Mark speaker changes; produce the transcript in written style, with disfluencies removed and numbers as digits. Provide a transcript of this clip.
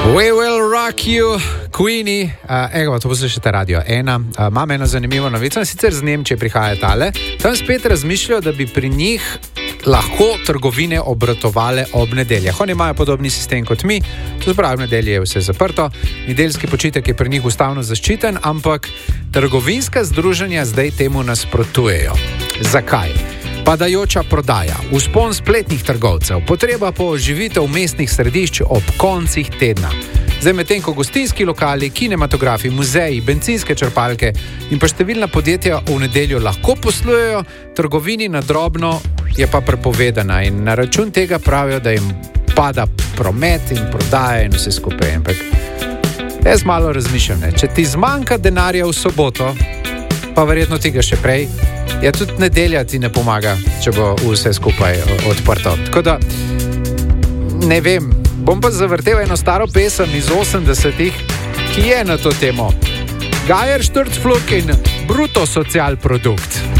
Speaker 1: We will rock you, Queenie. Evo, to poslušate Radio 1. Imam eno zanimivo novico, sicer z Nemčije prihaja tale. Tam spet razmišljajo, da bi pri njih lahko trgovine obratovale ob nedeljah. Oni imajo podobni sistem kot mi, to se pravi, v nedelji je vse zaprto, nedeljski počitek je pri njih ustavno zaščiten, ampak trgovinska združenja zdaj temu nasprotujejo. Zakaj? Padajoča prodaja, vzpon spletnih trgovcev, potreba po oživitev mestnih središč ob koncih tedna. Zdaj medtem ko gostinski lokali, kinematografi, muzeji, bencinske črpalke in pa številna podjetja v nedeljo lahko poslujejo, trgovini na drobno je pa prepovedana in na račun tega pravijo, da jim pada promet in prodaja in vse skupaj. Ampak jaz malo razmišljam, če ti zmanjka denarja v soboto, pa verjetno tega še prej, ja, tudi nedelja ti ne pomaga, če bo vse skupaj odprto. Tako da, ne vem, bom pa zavrtel eno staro pesem iz 80-ih, ki je na to temo. Geier Sturzflug in bruto social produkt.